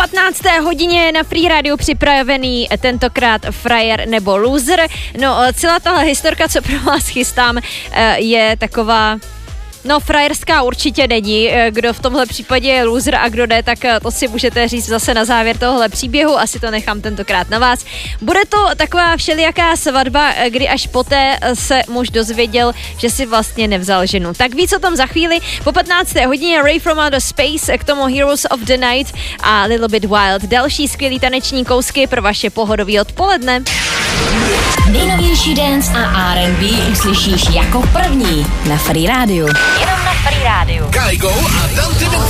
15. hodině na Free Radio připravený tentokrát frajer nebo loser. No, celá tahle historka, co pro vás chystám, je taková... No, frajerská určitě není. Kdo v tomhle případě je loser a kdo ne, tak to si můžete říct zase na závěr tohohle příběhu. Asi to nechám tentokrát na vás. Bude to taková všelijaká svatba, kdy až poté se muž dozvěděl, že si vlastně nevzal ženu. Tak víc o tom za chvíli. Po 15. hodině Ray from Outer Space, k tomu Heroes of the Night a Little Bit Wild. Další skvělý taneční kousky pro vaše pohodový odpoledne. Nejnovější dance a R&B uslyšíš jako první na Free Radio. Jenom na Free Radio. Kaigo a Dante